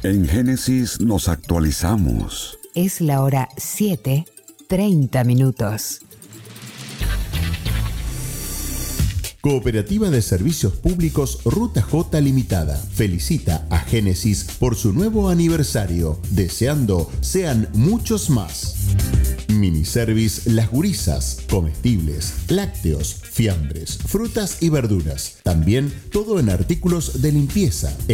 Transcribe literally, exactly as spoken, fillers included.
En Génesis nos actualizamos. Es la hora siete, treinta minutos. Cooperativa de Servicios Públicos Ruta J Limitada felicita a Génesis por su nuevo aniversario, deseando sean muchos más. Miniservice Las Gurisas, comestibles, lácteos, fiambres, frutas y verduras. También todo en artículos de limpieza,